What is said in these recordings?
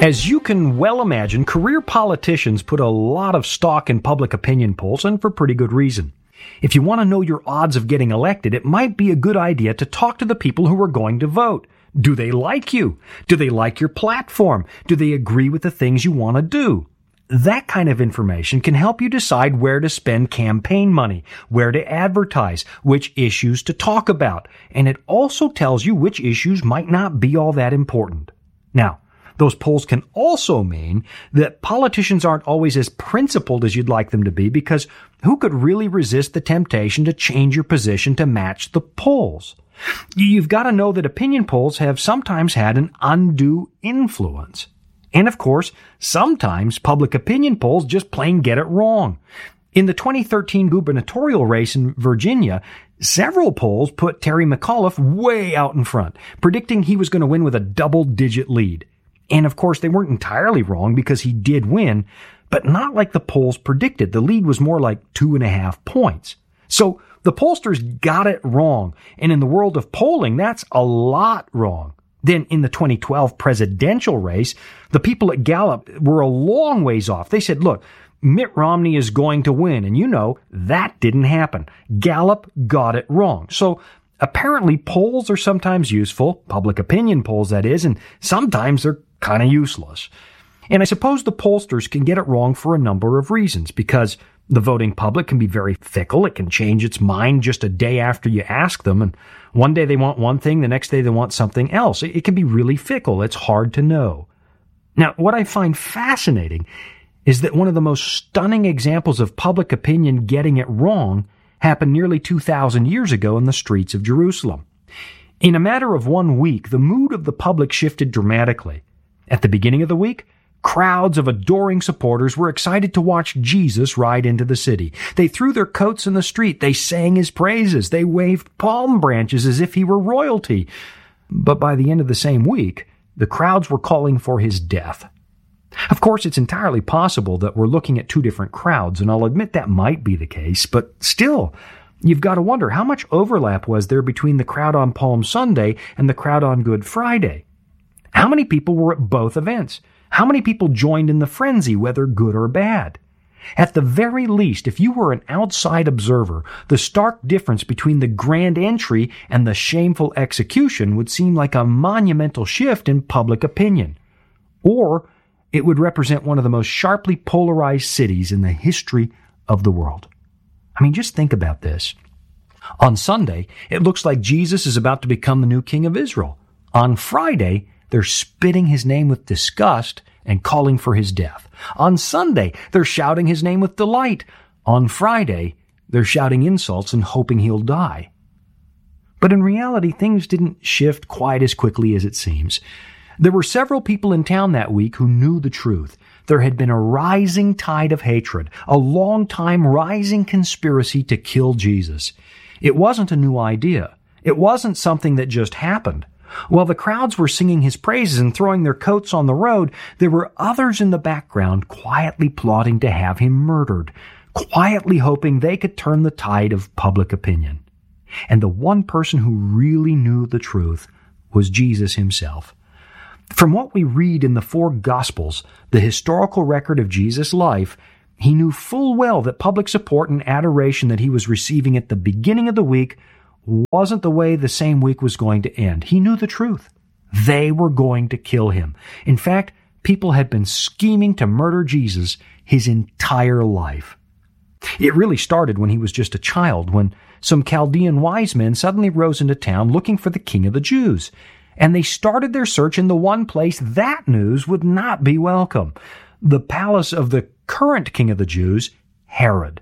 As you can well imagine, career politicians put a lot of stock in public opinion polls, and for pretty good reason. If you want to know your odds of getting elected, it might be a good idea to talk to the people who are going to vote. Do they like you? Do they like your platform? Do they agree with the things you want to do? That kind of information can help you decide where to spend campaign money, where to advertise, which issues to talk about, and it also tells you which issues might not be all that important. Now, those polls can also mean that politicians aren't always as principled as you'd like them to be, because who could really resist the temptation to change your position to match the polls? You've got to know that opinion polls have sometimes had an undue influence. And of course, sometimes public opinion polls just plain get it wrong. In the 2013 gubernatorial race in Virginia, several polls put Terry McAuliffe way out in front, predicting he was going to win with a double-digit lead. And of course, they weren't entirely wrong because he did win, but not like the polls predicted. The lead was more like 2.5 points. So the pollsters got it wrong. And in the world of polling, that's a lot wrong. Then in the 2012 presidential race, the people at Gallup were a long ways off. They said, look, Mitt Romney is going to win. And you know, that didn't happen. Gallup got it wrong. So apparently polls are sometimes useful, public opinion polls that is, and sometimes they're kind of useless. And I suppose the pollsters can get it wrong for a number of reasons, because the voting public can be very fickle. It can change its mind just a day after you ask them, and one day they want one thing, the next day they want something else. It can be really fickle. It's hard to know. Now, what I find fascinating is that one of the most stunning examples of public opinion getting it wrong happened nearly 2,000 years ago in the streets of Jerusalem. In a matter of 1 week, the mood of the public shifted dramatically. At the beginning of the week, crowds of adoring supporters were excited to watch Jesus ride into the city. They threw their coats in the street. They sang his praises. They waved palm branches as if he were royalty. But by the end of the same week, the crowds were calling for his death. Of course, it's entirely possible that we're looking at two different crowds, and I'll admit that might be the case, but still, you've got to wonder how much overlap was there between the crowd on Palm Sunday and the crowd on Good Friday? How many people were at both events? How many people joined in the frenzy, whether good or bad? At the very least, if you were an outside observer, the stark difference between the grand entry and the shameful execution would seem like a monumental shift in public opinion. Or it would represent one of the most sharply polarized cities in the history of the world. I mean, just think about this. On Sunday, it looks like Jesus is about to become the new king of Israel. On Friday, they're spitting his name with disgust and calling for his death. On Sunday, they're shouting his name with delight. On Friday, they're shouting insults and hoping he'll die. But in reality, things didn't shift quite as quickly as it seems. There were several people in town that week who knew the truth. There had been a rising tide of hatred, a long-time rising conspiracy to kill Jesus. It wasn't a new idea. It wasn't something that just happened. While the crowds were singing his praises and throwing their coats on the road, there were others in the background quietly plotting to have him murdered, quietly hoping they could turn the tide of public opinion. And the one person who really knew the truth was Jesus himself. From what we read in the 4 Gospels, the historical record of Jesus' life, he knew full well that public support and adoration that he was receiving at the beginning of the week wasn't the way the same week was going to end. He knew the truth. They were going to kill him. In fact, people had been scheming to murder Jesus his entire life. It really started when he was just a child, when some Chaldean wise men suddenly rose into town looking for the King of the Jews. And they started their search in the one place that news would not be welcome, the palace of the current King of the Jews, Herod.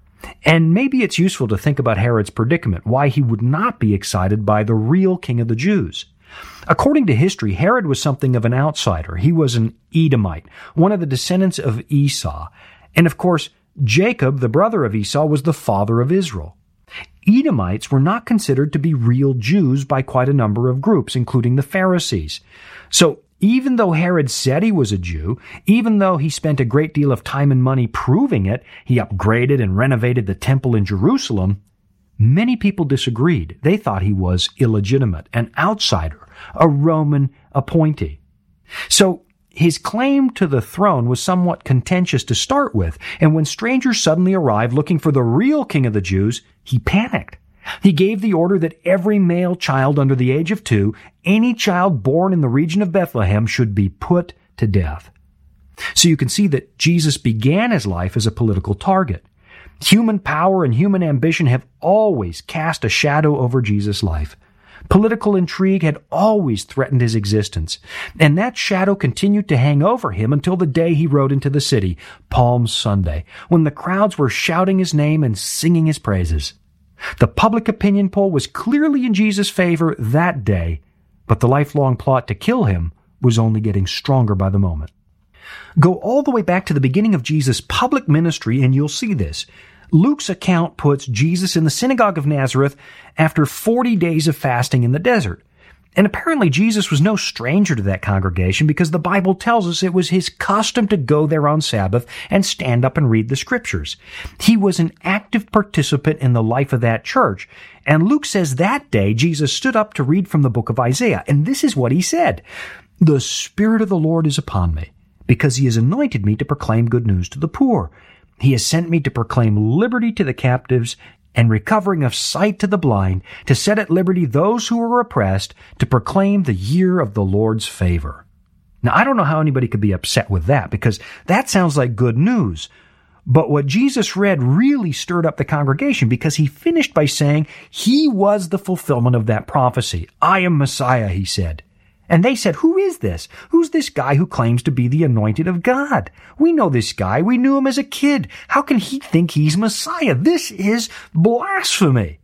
And maybe it's useful to think about Herod's predicament, why he would not be excited by the real King of the Jews. According to history, Herod was something of an outsider. He was an Edomite, one of the descendants of Esau. And of course, Jacob, the brother of Esau, was the father of Israel. Edomites were not considered to be real Jews by quite a number of groups, including the Pharisees. So even though Herod said he was a Jew, even though he spent a great deal of time and money proving it, he upgraded and renovated the temple in Jerusalem, many people disagreed. They thought he was illegitimate, an outsider, a Roman appointee. So his claim to the throne was somewhat contentious to start with, and when strangers suddenly arrived looking for the real king of the Jews, he panicked. He gave the order that every male child under the age of 2, any child born in the region of Bethlehem, should be put to death. So you can see that Jesus began his life as a political target. Human power and human ambition have always cast a shadow over Jesus' life. Political intrigue had always threatened his existence, and that shadow continued to hang over him until the day he rode into the city, Palm Sunday, when the crowds were shouting his name and singing his praises. The public opinion poll was clearly in Jesus' favor that day, but the lifelong plot to kill him was only getting stronger by the moment. Go all the way back to the beginning of Jesus' public ministry and you'll see this. Luke's account puts Jesus in the synagogue of Nazareth after 40 days of fasting in the desert. And apparently Jesus was no stranger to that congregation because the Bible tells us it was his custom to go there on Sabbath and stand up and read the scriptures. He was an active participant in the life of that church. And Luke says that day Jesus stood up to read from the book of Isaiah. And this is what he said. "The Spirit of the Lord is upon me, because he has anointed me to proclaim good news to the poor. He has sent me to proclaim liberty to the captives and recovering of sight to the blind, to set at liberty those who are oppressed, to proclaim the year of the Lord's favor." Now, I don't know how anybody could be upset with that, because that sounds like good news. But what Jesus read really stirred up the congregation, because he finished by saying he was the fulfillment of that prophecy. "I am Messiah," he said. And they said, "Who is this? Who's this guy who claims to be the anointed of God? We know this guy. We knew him as a kid. How can he think he's Messiah? This is blasphemy."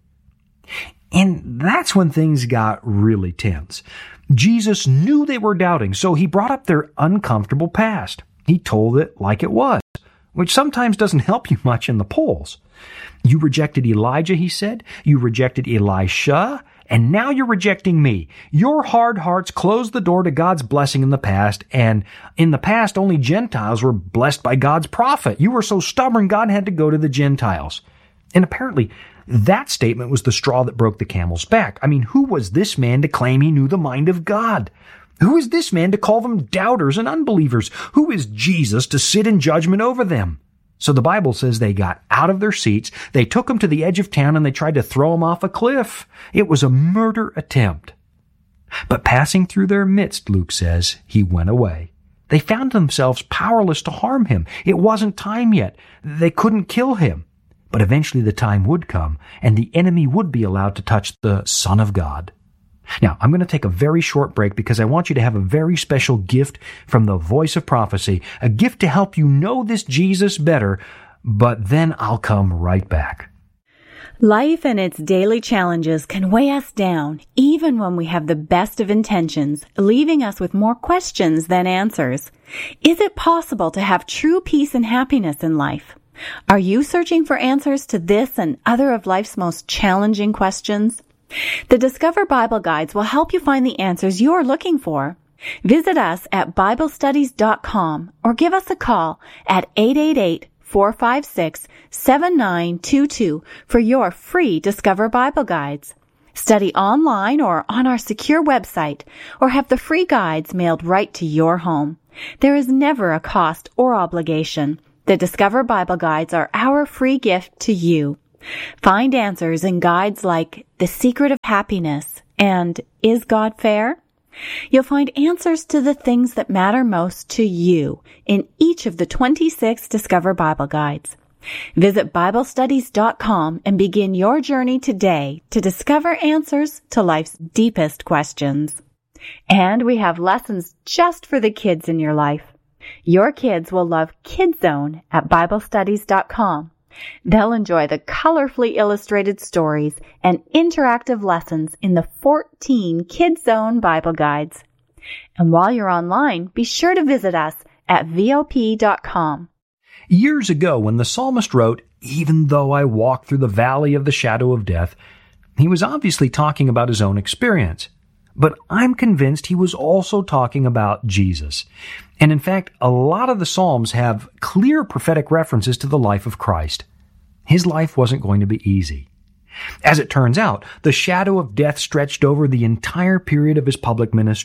And that's when things got really tense. Jesus knew they were doubting, so he brought up their uncomfortable past. He told it like it was, which sometimes doesn't help you much in the polls. "You rejected Elijah," he said. "You rejected Elisha. And now you're rejecting me. Your hard hearts closed the door to God's blessing in the past, and in the past only Gentiles were blessed by God's prophet. You were so stubborn God had to go to the Gentiles." And apparently that statement was the straw that broke the camel's back. I mean, who was this man to claim he knew the mind of God? Who is this man to call them doubters and unbelievers? Who is Jesus to sit in judgment over them? So the Bible says they got out of their seats, they took him to the edge of town, and they tried to throw him off a cliff. It was a murder attempt. But passing through their midst, Luke says, he went away. They found themselves powerless to harm him. It wasn't time yet. They couldn't kill him. But eventually the time would come, and the enemy would be allowed to touch the Son of God. Now, I'm going to take a very short break because I want you to have a very special gift from the Voice of Prophecy, a gift to help you know this Jesus better, but then I'll come right back. Life and its daily challenges can weigh us down, even when we have the best of intentions, leaving us with more questions than answers. Is it possible to have true peace and happiness in life? Are you searching for answers to this and other of life's most challenging questions? The Discover Bible Guides will help you find the answers you're looking for. Visit us at BibleStudies.com or give us a call at 888-456-7922 for your free Discover Bible Guides. Study online or on our secure website, or have the free guides mailed right to your home. There is never a cost or obligation. The Discover Bible Guides are our free gift to you. Find answers in guides like The Secret of Happiness and Is God Fair? You'll find answers to the things that matter most to you in each of the 26 Discover Bible Guides. Visit BibleStudies.com and begin your journey today to discover answers to life's deepest questions. And we have lessons just for the kids in your life. Your kids will love Kid Zone at BibleStudies.com. They'll enjoy the colorfully illustrated stories and interactive lessons in the 14 Kid Zone Bible Guides. And while you're online, be sure to visit us at VOP.com. Years ago, when the psalmist wrote, "Even though I walk through the valley of the shadow of death," he was obviously talking about his own experience. But I'm convinced he was also talking about Jesus. And in fact, a lot of the Psalms have clear prophetic references to the life of Christ. His life wasn't going to be easy. As it turns out, the shadow of death stretched over the entire period of his public ministry.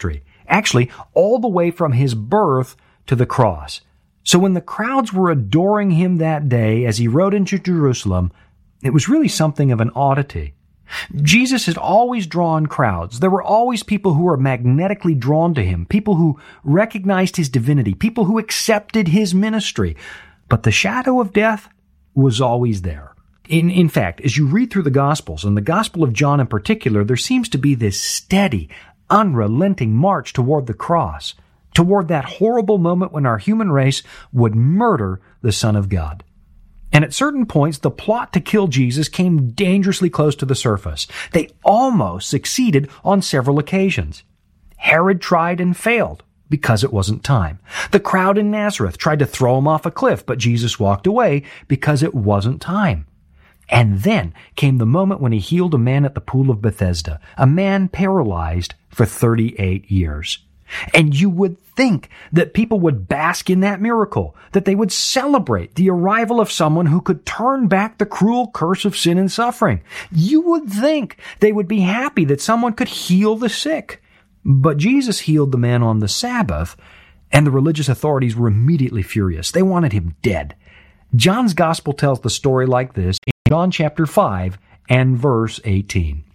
Actually, all the way from his birth to the cross. So when the crowds were adoring him that day as he rode into Jerusalem, it was really something of an oddity. Jesus had always drawn crowds. There were always people who were magnetically drawn to him, people who recognized his divinity, people who accepted his ministry. But the shadow of death was always there. In fact, as you read through the Gospels, and the Gospel of John in particular, there seems to be this steady, unrelenting march toward the cross, toward that horrible moment when our human race would murder the Son of God. And at certain points, the plot to kill Jesus came dangerously close to the surface. They almost succeeded on several occasions. Herod tried and failed because it wasn't time. The crowd in Nazareth tried to throw him off a cliff, but Jesus walked away because it wasn't time. And then came the moment when he healed a man at the pool of Bethesda, a man paralyzed for 38 years. And you would think that people would bask in that miracle, that they would celebrate the arrival of someone who could turn back the cruel curse of sin and suffering. You would think they would be happy that someone could heal the sick. But Jesus healed the man on the Sabbath, and the religious authorities were immediately furious. They wanted him dead. John's gospel tells the story like this in John chapter 5 and verse 18.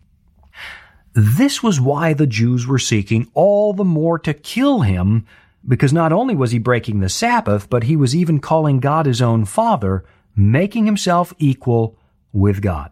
This was why the Jews were seeking all the more to kill him, because not only was he breaking the Sabbath, but he was even calling God his own Father, making himself equal with God.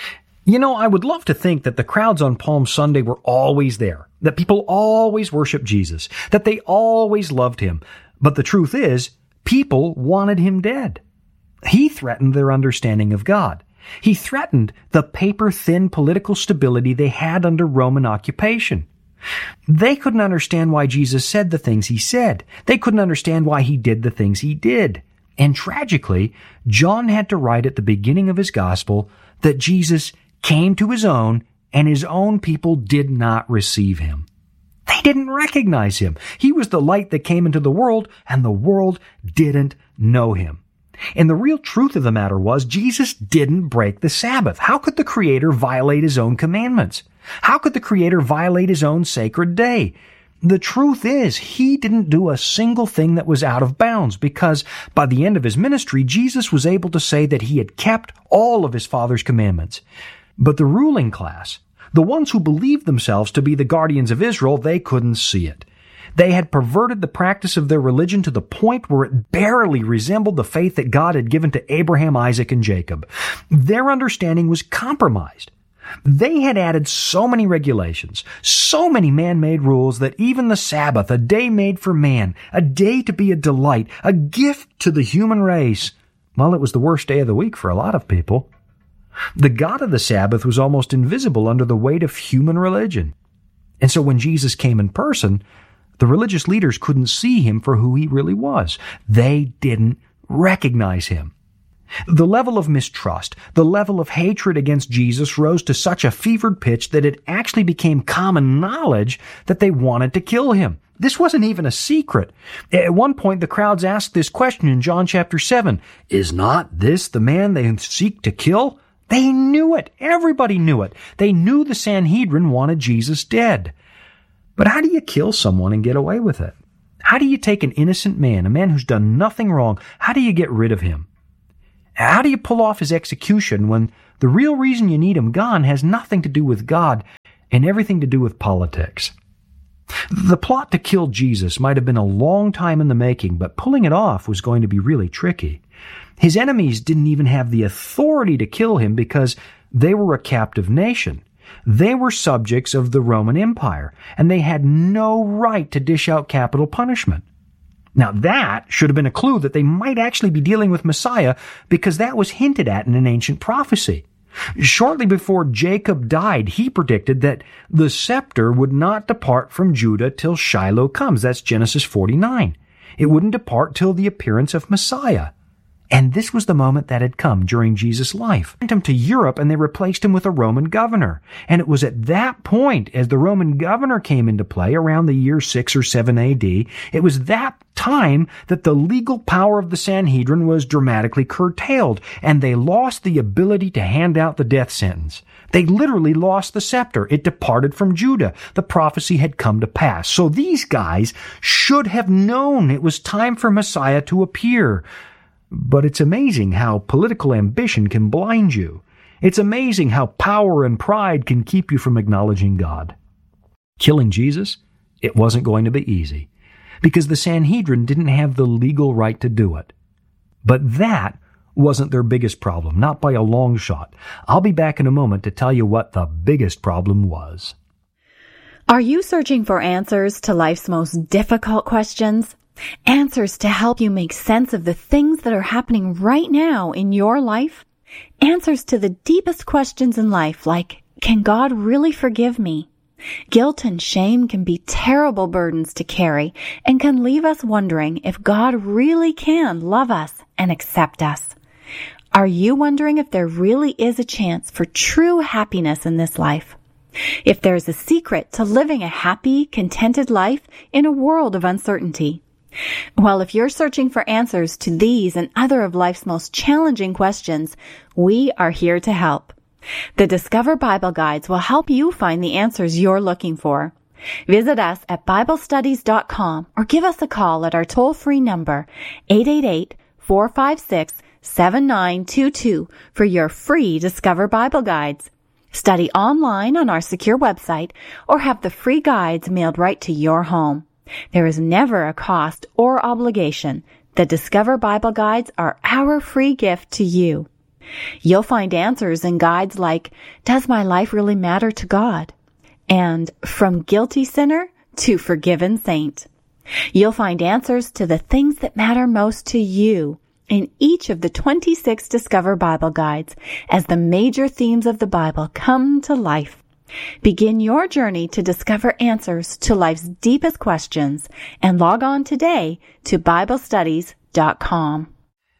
You know, I would love to think that the crowds on Palm Sunday were always there, that people always worshiped Jesus, that they always loved him. But the truth is, people wanted him dead. He threatened their understanding of God. He threatened the paper-thin political stability they had under Roman occupation. They couldn't understand why Jesus said the things he said. They couldn't understand why he did the things he did. And tragically, John had to write at the beginning of his gospel that Jesus came to his own, and his own people did not receive him. They didn't recognize him. He was the light that came into the world, and the world didn't know him. And the real truth of the matter was, Jesus didn't break the Sabbath. How could the Creator violate his own commandments? How could the Creator violate his own sacred day? The truth is, he didn't do a single thing that was out of bounds, because by the end of his ministry, Jesus was able to say that he had kept all of his Father's commandments. But the ruling class, the ones who believed themselves to be the guardians of Israel, they couldn't see it. They had perverted the practice of their religion to the point where it barely resembled the faith that God had given to Abraham, Isaac, and Jacob. Their understanding was compromised. They had added so many regulations, so many man-made rules that even the Sabbath, a day made for man, a day to be a delight, a gift to the human race, well, it was the worst day of the week for a lot of people. The God of the Sabbath was almost invisible under the weight of human religion. And so when Jesus came in person, the religious leaders couldn't see him for who he really was. They didn't recognize him. The level of mistrust, the level of hatred against Jesus rose to such a fevered pitch that it actually became common knowledge that they wanted to kill him. This wasn't even a secret. At one point, the crowds asked this question in John chapter 7, "Is not this the man they seek to kill?" They knew it. Everybody knew it. They knew the Sanhedrin wanted Jesus dead. But how do you kill someone and get away with it? How do you take an innocent man, a man who's done nothing wrong, how do you get rid of him? How do you pull off his execution when the real reason you need him gone has nothing to do with God and everything to do with politics? The plot to kill Jesus might have been a long time in the making, but pulling it off was going to be really tricky. His enemies didn't even have the authority to kill him because they were a captive nation. They were subjects of the Roman Empire, and they had no right to dish out capital punishment. Now that should have been a clue that they might actually be dealing with Messiah, because that was hinted at in an ancient prophecy. Shortly before Jacob died, he predicted that the scepter would not depart from Judah till Shiloh comes. That's Genesis 49. It wouldn't depart till the appearance of Messiah. And this was the moment that had come during Jesus' life. They sent him to Europe and they replaced him with a Roman governor. And it was at that point, as the Roman governor came into play around the year 6 or 7 AD, it was that time that the legal power of the Sanhedrin was dramatically curtailed, and they lost the ability to hand out the death sentence. They literally lost the scepter. It departed from Judah. The prophecy had come to pass. So these guys should have known it was time for Messiah to appear. But it's amazing how political ambition can blind you. It's amazing how power and pride can keep you from acknowledging God. Killing Jesus? It wasn't going to be easy, because the Sanhedrin didn't have the legal right to do it. But that wasn't their biggest problem, not by a long shot. I'll be back in a moment to tell you what the biggest problem was. Are you searching for answers to life's most difficult questions? Answers to help you make sense of the things that are happening right now in your life? Answers to the deepest questions in life, like, can God really forgive me? Guilt and shame can be terrible burdens to carry and can leave us wondering if God really can love us and accept us. Are you wondering if there really is a chance for true happiness in this life? If there's a secret to living a happy, contented life in a world of uncertainty? Well, if you're searching for answers to these and other of life's most challenging questions, we are here to help. The Discover Bible Guides will help you find the answers you're looking for. Visit us at BibleStudies.com or give us a call at our toll-free number, 888-456-7922, for your free Discover Bible Guides. Study online on our secure website or have the free guides mailed right to your home. There is never a cost or obligation. The Discover Bible Guides are our free gift to you. You'll find answers in guides like, Does my life really matter to God? And From Guilty Sinner to Forgiven Saint. You'll find answers to the things that matter most to you in each of the 26 Discover Bible Guides as the major themes of the Bible come to life. Begin your journey to discover answers to life's deepest questions and log on today to BibleStudies.com.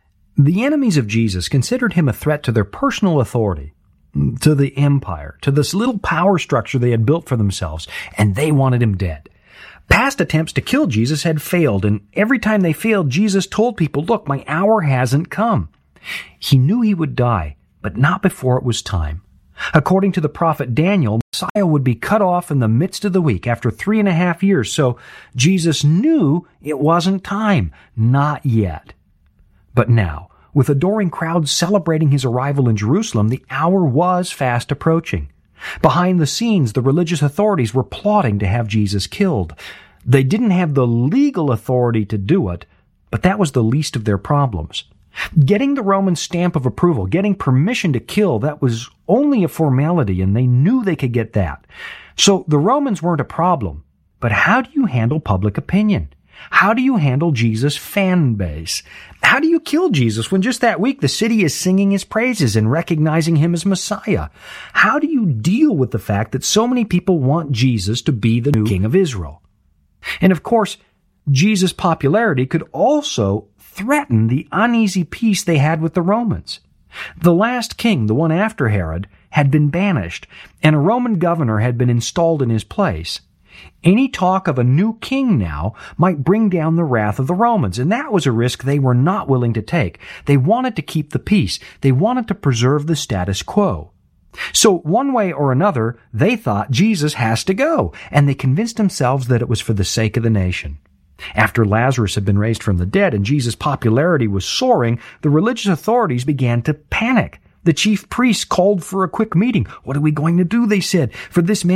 The enemies of Jesus considered him a threat to their personal authority, to the empire, to this little power structure they had built for themselves, and they wanted him dead. Past attempts to kill Jesus had failed, and every time they failed, Jesus told people, look, my hour hasn't come. He knew he would die, but not before it was time. According to the prophet Daniel, Messiah would be cut off in the midst of the week after 3.5 years, so Jesus knew it wasn't time, not yet. But now, with adoring crowds celebrating his arrival in Jerusalem, the hour was fast approaching. Behind the scenes, the religious authorities were plotting to have Jesus killed. They didn't have the legal authority to do it, but that was the least of their problems. Getting the Roman stamp of approval, getting permission to kill, that was only a formality, and they knew they could get that. So the Romans weren't a problem. But how do you handle public opinion? How do you handle Jesus' fan base? How do you kill Jesus when just that week the city is singing his praises and recognizing him as Messiah? How do you deal with the fact that so many people want Jesus to be the new King of Israel? And of course, Jesus' popularity could also threaten the uneasy peace they had with the Romans. The last king, the one after Herod, had been banished, and a Roman governor had been installed in his place. Any talk of a new king now might bring down the wrath of the Romans, and that was a risk they were not willing to take. They wanted to keep the peace. They wanted to preserve the status quo. So one way or another, they thought Jesus has to go, and they convinced themselves that it was for the sake of the nation. After Lazarus had been raised from the dead and Jesus' popularity was soaring, the religious authorities began to panic. The chief priests called for a quick meeting. What are we going to do, they said, for this man